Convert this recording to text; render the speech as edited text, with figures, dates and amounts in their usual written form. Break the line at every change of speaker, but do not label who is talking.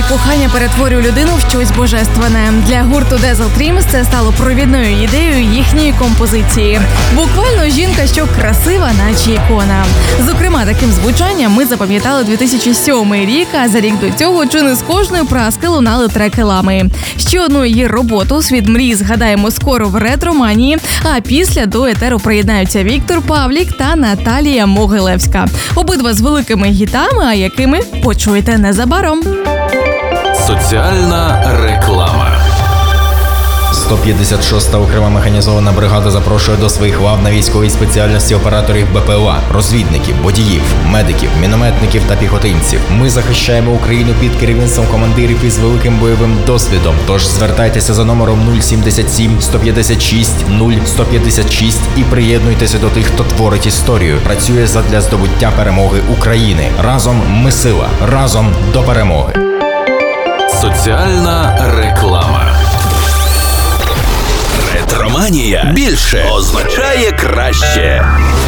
кохання перетворює людину в щось божественне. Для гурту Dazzle Dreams це стало провідною ідеєю їхньої композиції. Буквально жінка, що красива, наче ікона. Зокрема, таким звучанням ми запам'ятали 2007 рік, а за рік до цього чи не з кожної праски лунали треки Лами. Ще одну її роботу «Світ мрій» згадаємо скоро в ретроманії, а після до етеру приєднаються Віктор Павлік та Наталія Могилевська. Обидва з великими гітами, а якими почуєте незабаром.
Соціальна реклама.
156-та окрема механізована бригада запрошує до своїх лав на військовій спеціальності операторів БПЛА, розвідників, водіїв, медиків, мінометників та піхотинців. Ми захищаємо Україну під керівництвом командирів із великим бойовим досвідом. Тож звертайтеся за номером 077 156 0156 і приєднуйтеся до тих, хто творить історію, працює задля здобуття перемоги України. Разом ми сила, разом до перемоги.
Соціальна реклама. Ретроманія більше означає краще.